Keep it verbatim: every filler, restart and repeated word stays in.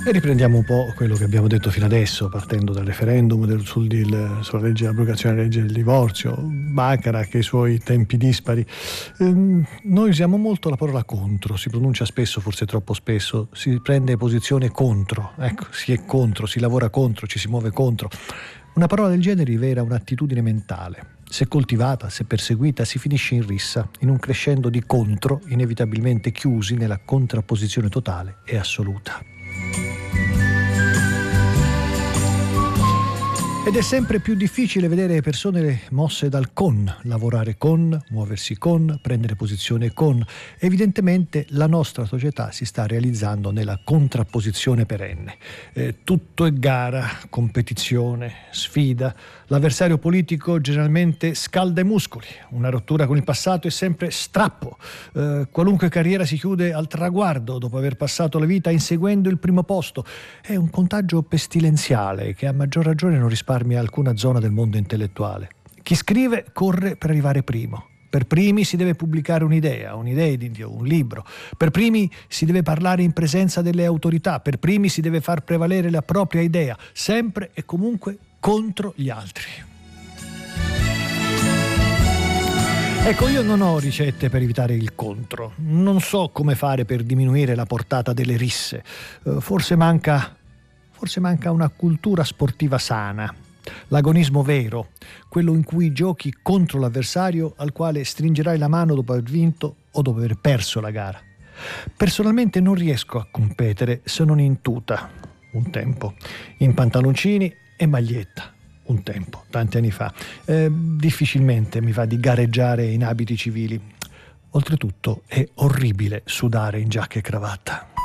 E riprendiamo un po' quello che abbiamo detto fino adesso, partendo dal referendum del, sul, del, sulla legge abrogazione della legge del divorzio, Bacharach e i suoi tempi dispari. Ehm, noi usiamo molto la parola contro, si pronuncia spesso, forse troppo spesso, si prende posizione contro, ecco, si è contro, si lavora contro, ci si muove contro. Una parola del genere rivela un'attitudine mentale. Se coltivata, se perseguita, si finisce in rissa, in un crescendo di contro, inevitabilmente chiusi nella contrapposizione totale e assoluta. Ed è sempre più difficile vedere persone mosse dal con, lavorare con, muoversi con, prendere posizione con. Evidentemente la nostra società si sta realizzando nella contrapposizione perenne. Eh, tutto è gara, competizione, sfida. L'avversario politico generalmente scalda i muscoli. Una rottura con il passato è sempre strappo. Eh, qualunque carriera si chiude al traguardo dopo aver passato la vita inseguendo il primo posto. È un contagio pestilenziale che a maggior ragione non risparmia alcuna zona del mondo intellettuale. Chi scrive corre per arrivare primo. Per primi si deve pubblicare un'idea, un'idea di Dio, un libro. Per primi si deve parlare in presenza delle autorità. Per primi si deve far prevalere la propria idea, sempre e comunque contro gli altri. Ecco, io non ho ricette per evitare il contro. Non so come fare per diminuire la portata delle risse. Forse manca, forse manca una cultura sportiva sana. L'agonismo vero, quello in cui giochi contro l'avversario al quale stringerai la mano dopo aver vinto o dopo aver perso la gara. Personalmente non riesco a competere se non in tuta, un tempo, in pantaloncini e maglietta, un tempo, tanti anni fa. Eh, difficilmente mi va di gareggiare in abiti civili. Oltretutto è orribile sudare in giacca e cravatta.